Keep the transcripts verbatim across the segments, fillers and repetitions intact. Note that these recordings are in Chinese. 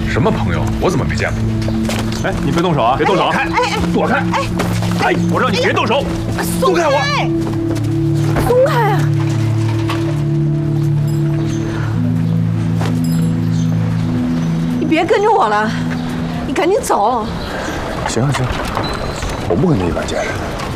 什么朋友？我怎么没见过？ 哎，你别动手啊！别动手！ 开！ 哎哎，躲开！哎哎，我让你别动手！ 松开我！松开啊！你别跟着我了，你赶紧走。 行行，我不跟你一般见识。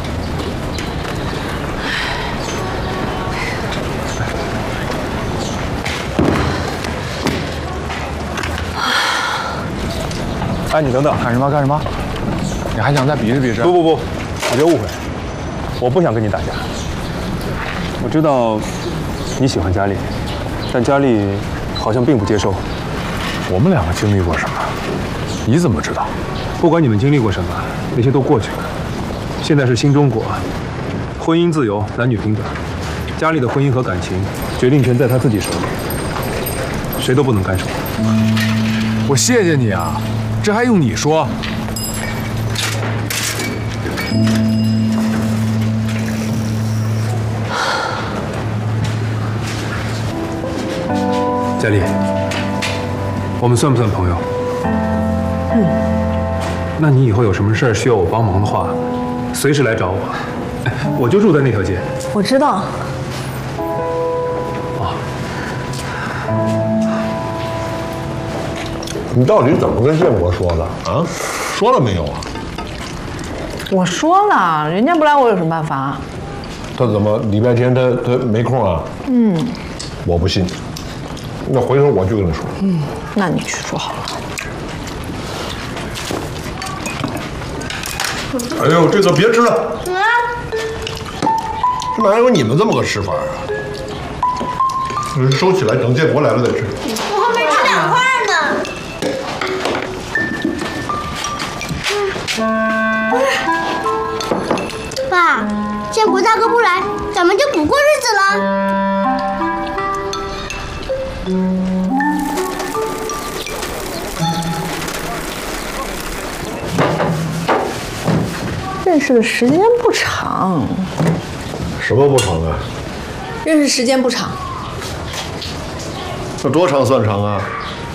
哎，你等等，干什么干什么？你还想再比试比试？ 不不不，你别误会，我不想跟你打架。我知道你喜欢佳丽，但佳丽好像并不接受。 我们两个经历过什么？你怎么知道？ 不管你们经历过什么，那些都过去了。现在是新中国，婚姻自由，男女平等。佳丽的婚姻和感情，决定权在她自己手里，谁都不能干涉。 我谢谢你啊，这还用你说？ 佳丽，我们算不算朋友？ 嗯。 那你以后有什么事儿需要我帮忙的话，随时来找我。哎，我就住在那条街。 我知道。 哦。 你到底怎么跟建国说的啊？说了没有啊？ 我说了，人家不来，我有什么办法？ 他怎么礼拜天他他没空啊？ 嗯。 我不信。那回头我就跟他说。 嗯，那你去说好了。 哎呦，这个别吃了。啊？这哪有你们这么个吃法啊？收起来，等建国来了再吃。 我还没吃两块呢。不是，爸，建国大哥不来，咱们就不过日子了。 认识的时间不长。 什么不长啊？ 认识时间不长。 这多长算长啊？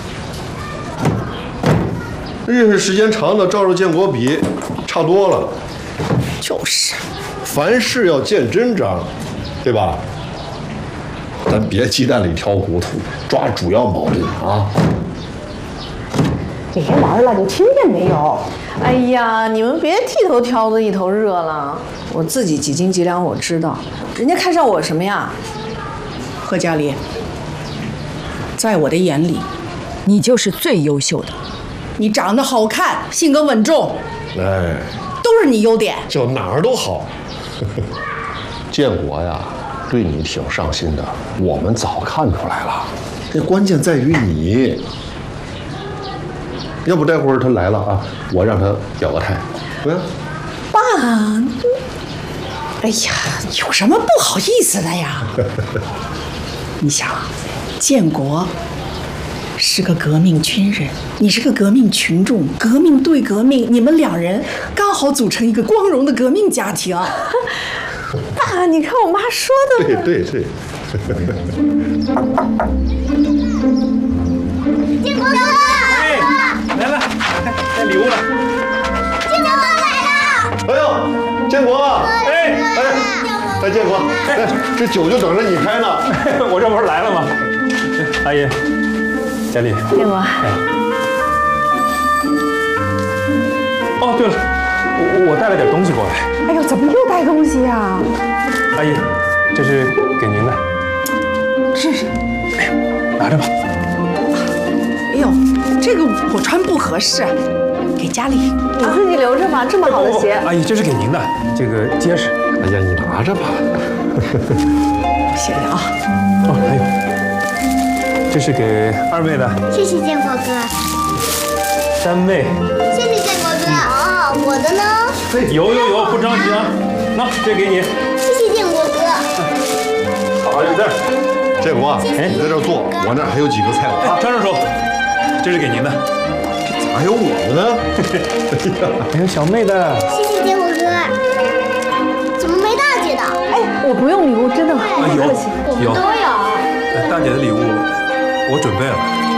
认识时间长的，照着建国比，差多了。 就是。 凡事要见真章，对吧？咱别鸡蛋里挑骨头，抓主要矛盾啊！ 别玩了，你听见没有？哎呀，你们别剃头挑子一头热了。我自己几斤几两我知道，人家看上我什么呀？ 贺佳丽，在我的眼里，你就是最优秀的。你长得好看，性格稳重， 哎， 都是你优点。 就哪儿都好。建国呀，对你挺上心的，我们早看出来了。这关键在于你。要不待会儿他来了啊，我让他表个态。对、啊。 爸，哎呀，有什么不好意思的呀？你想，建国是个革命军人，你是个革命群众，革命对革命，你们两人刚好组成一个光荣的革命家庭。 爸，你看我妈说的。 对对对。 建国哥哥， 来了，带礼物了。 建国哥来了。 哎呦，建国！ 哎哎哎，建国，哎，这酒就等着你开呢。 我这不是来了吗？阿姨，佳丽。 建国。 哎。哦，对了，我我带了点东西过来。 哎呦，怎么又带东西呀？ 阿姨，这是给您的。 这是， 哎呦，拿着吧。 哎呦，这个我穿不合适，给佳丽。 你自己留着吧，这么好的鞋。 阿姨，这是给您的，这个结实。 哎呀，你拿着吧。 谢谢啊。 哦，还有，这是给二妹的。 谢谢建国哥。 三妹。 谢谢建国哥。哦，我的呢？ 有有有，不着急啊。那这给你。 谢谢建国哥。 好，有字。 建国，哎，你在这坐，我那还有几个菜啊。 张张手，这是给您的。 还有我的呢。 还有小妹的。 谢谢建国哥。怎么没大姐的？ 哎，我不用礼物，真的，不客气。 有都有。 大姐的礼物我准备了。